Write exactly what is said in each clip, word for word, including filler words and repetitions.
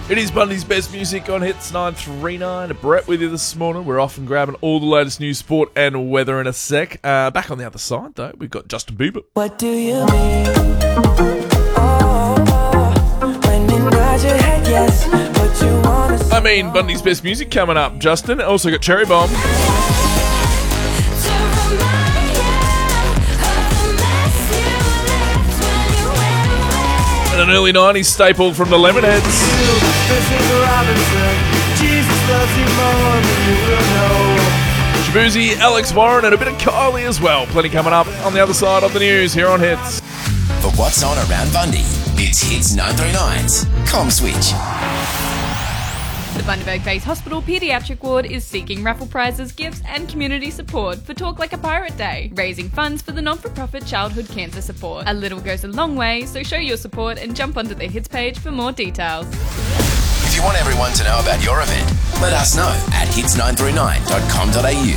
It is Bundy's Best Music on Hits nine three nine. Brett with you this morning. We're off and grabbing all the latest news, sport and weather in a sec. Uh, back on the other side, though, we've got Justin Bieber. What do you mean? Oh, oh, when you nod your head yes, but you wanna say I mean, Bundy's Best Music coming up, Justin. Also got Cherry Bomb. And an early nineties staple from the Lemonheads. Shabuzi, Alex Warren, and a bit of Kylie as well. Plenty coming up on the other side of the news here on Hits. For what's on around Bundy, it's Hits nine three nine's Com Switch. The Bundaberg Base Hospital Paediatric Ward is seeking raffle prizes, gifts and community support for Talk Like a Pirate Day, raising funds for the non-for-profit childhood cancer support. A little goes a long way, so show your support and jump onto the Hits page for more details. If you want everyone to know about your event, let us know at hits nine three nine dot com dot a u.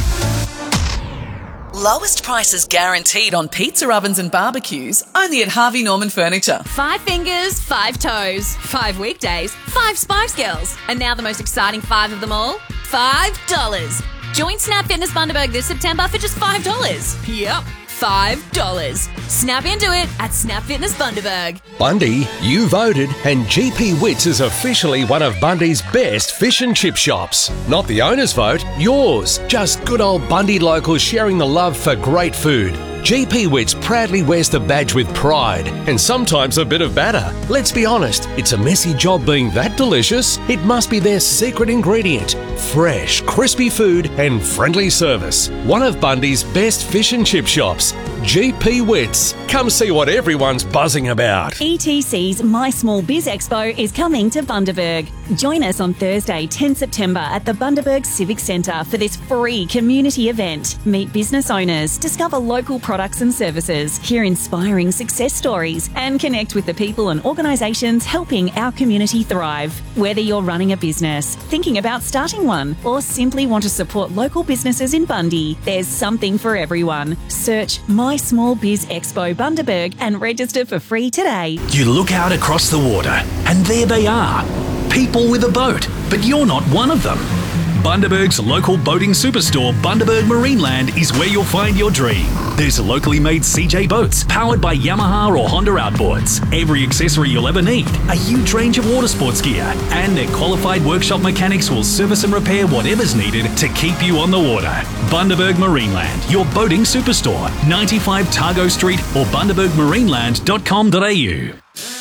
Lowest prices guaranteed on pizza ovens and barbecues, only at Harvey Norman Furniture. Five fingers, five toes, five weekdays, five Spice Girls. And now the most exciting five of them all, five dollars. Join Snap Fitness Bundaberg this September for just five dollars. Yep, five dollars. Snap into it at Snap Fitness Bundaberg. Bundy, you voted, and G P Wits is officially one of Bundy's best fish and chip shops. Not the owner's vote, yours. Just good old Bundy locals sharing the love for great food. G P Wits proudly wears the badge with pride, and sometimes a bit of batter. Let's be honest, it's a messy job being that delicious. It must be their secret ingredient. Fresh, crispy food and friendly service. One of Bundy's best fish and chip shops. G P Wits. Come see what everyone's buzzing about. E T C's My Small Biz Expo is coming to Bundaberg. Join us on Thursday, tenth September at the Bundaberg Civic Centre for this free community event. Meet business owners, discover local products and services, hear inspiring success stories, and connect with the people and organisations helping our community thrive. Whether you're running a business, thinking about starting one, or simply want to support local businesses in Bundy, there's something for everyone. Search My Small Biz Expo Bundaberg and register for free today. You look out across the water, and there they are. People with a boat, but you're not one of them. Bundaberg's local boating superstore, Bundaberg Marineland, is where you'll find your dream. There's locally made C J boats powered by Yamaha or Honda outboards, every accessory you'll ever need, a huge range of water sports gear, and their qualified workshop mechanics will service and repair whatever's needed to keep you on the water. Bundaberg Marineland, your boating superstore, ninety-five Targo Street or bundaberg marineland dot com dot a u.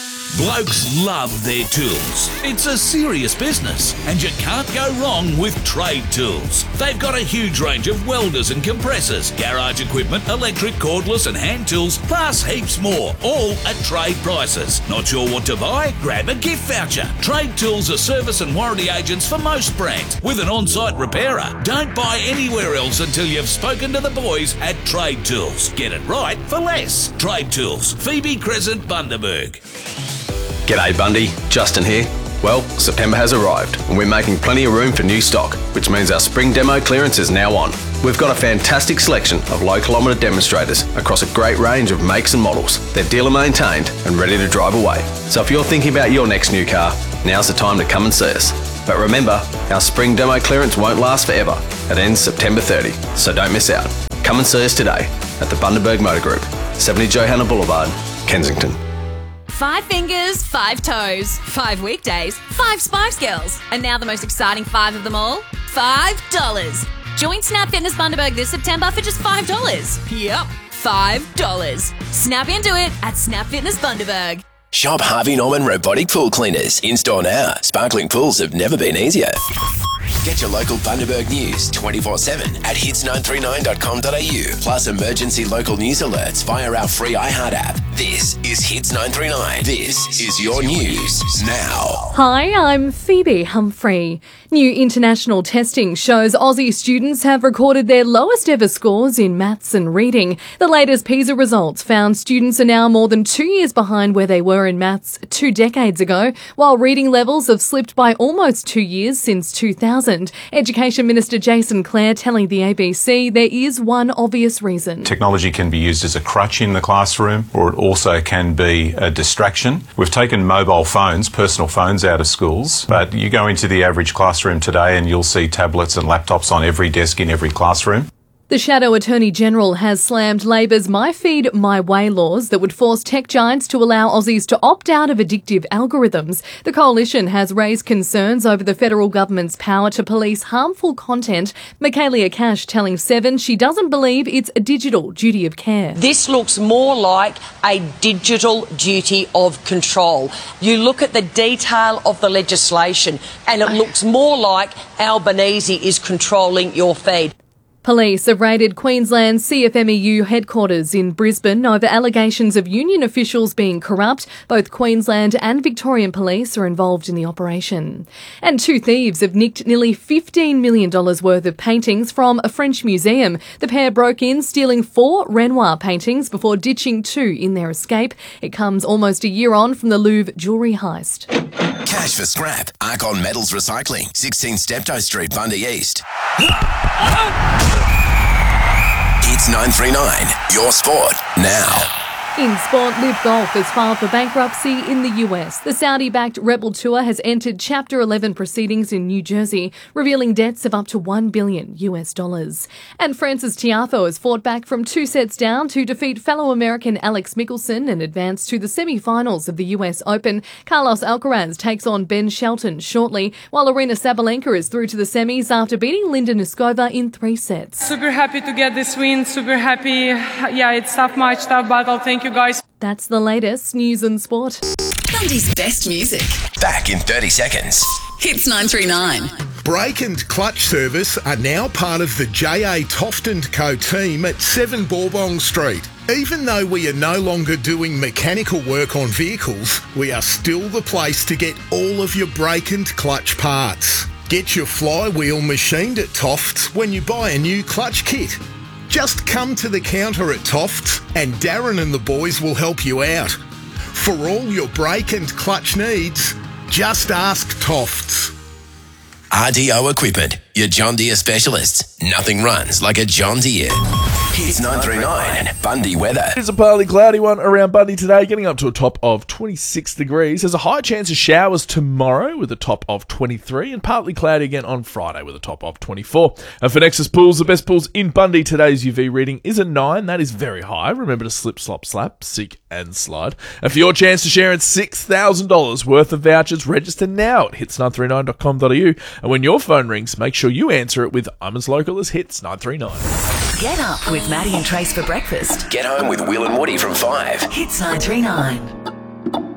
Blokes love their tools. It's a serious business, and you can't go wrong with Trade Tools. They've got a huge range of welders and compressors, garage equipment, electric, cordless and hand tools, plus heaps more, all at trade prices. Not sure what to buy? Grab a gift voucher. Trade Tools are service and warranty agents for most brands, with an on-site repairer. Don't buy anywhere else until you've spoken to the boys at Trade Tools. Get it right for less. Trade Tools, Phoebe Crescent, Bundaberg. G'day Bundy, Justin here. Well, September has arrived and we're making plenty of room for new stock, which means our spring demo clearance is now on. We've got a fantastic selection of low kilometre demonstrators across a great range of makes and models. They're dealer maintained and ready to drive away. So if you're thinking about your next new car, now's the time to come and see us. But remember, our spring demo clearance won't last forever. It ends September thirtieth, so don't miss out. Come and see us today at the Bundaberg Motor Group, seventy Johanna Boulevard, Kensington. Five fingers, five toes, five weekdays, five Spice Girls. And now the most exciting five of them all, five dollars. Join Snap Fitness Bundaberg this September for just five dollars. Yep, five dollars. Snap into it at Snap Fitness Bundaberg. Shop Harvey Norman Robotic Pool Cleaners. In-store now. Sparkling pools have never been easier. Get your local Bundaberg news twenty-four seven at hits nine three nine dot com dot a u. Plus emergency local news alerts via our free iHeart app. This is Hits nine three nine. This is your news now. Hi, I'm Phoebe Humphrey. New international testing shows Aussie students have recorded their lowest ever scores in maths and reading. The latest PISA results found students are now more than two years behind where they were in maths two decades ago, while reading levels have slipped by almost two years since two thousand. thousand. Education Minister Jason Clare telling the A B C there is one obvious reason. Technology can be used as a crutch in the classroom, or it also can be a distraction. We've taken mobile phones, personal phones, out of schools, but you go into the average classroom today and you'll see tablets and laptops on every desk in every classroom. The Shadow Attorney General has slammed Labor's My Feed, My Way laws that would force tech giants to allow Aussies to opt out of addictive algorithms. The coalition has raised concerns over the federal government's power to police harmful content. Michaelia Cash telling Seven she doesn't believe it's a digital duty of care. This looks more like a digital duty of control. You look at the detail of the legislation and it looks more like Albanese is controlling your feed. Police have raided Queensland's C F M E U headquarters in Brisbane over allegations of union officials being corrupt. Both Queensland and Victorian police are involved in the operation. And two thieves have nicked nearly fifteen million dollars worth of paintings from a French museum. The pair broke in, stealing four Renoir paintings before ditching two in their escape. It comes almost a year on from the Louvre jewellery heist. Cash for scrap. Arcon Metals Recycling. sixteen Steptoe Street, Bundy East. Hits nine three nine. Your sport now. In sport, Live Golf has filed for bankruptcy in the U S. The Saudi-backed Rebel Tour has entered Chapter eleven proceedings in New Jersey, revealing debts of up to one billion U S dollars. And Frances Tiafoe has fought back from two sets down to defeat fellow American Alex Mickelson and advance to the semi-finals of the U S Open. Carlos Alcaraz takes on Ben Shelton shortly, while Aryna Sabalenka is through to the semis after beating Linda Noskova in three sets. Super happy to get this win, super happy. Yeah, it's tough match, tough battle. Thank you guys. That's the latest news and sport. Bundy's best music. Back in thirty seconds. Hits nine three nine. Brake and clutch service are now part of the J A Toft and Co team at seven Bourbon Street. Even though we are no longer doing mechanical work on vehicles, we are still the place to get all of your brake and clutch parts. Get your flywheel machined at Tofts when you buy a new clutch kit. Just come to the counter at Tofts and Darren and the boys will help you out. For all your brake and clutch needs, just ask Tofts. R D O Equipment, your John Deere specialists. Nothing runs like a John Deere. Hits nine three nine. Bundy weather. It's a partly cloudy one around Bundy today, getting up to a top of twenty-six degrees. There's a high chance of showers tomorrow with a top of twenty-three, and partly cloudy again on Friday with a top of twenty-four. And for Nexus Pools, the best pools in Bundy, today's U V reading is a nine. That is very high. Remember to slip, slop, slap, seek and slide. And for your chance to share in six thousand dollars worth of vouchers, register now at hits nine three nine dot com dot a u. And when your phone rings, make sure you answer it with I'm as local as Hits nine three nine. Get up with Maddie and Trace for breakfast. Get home with Will and Woody from five. Hits nine three nine.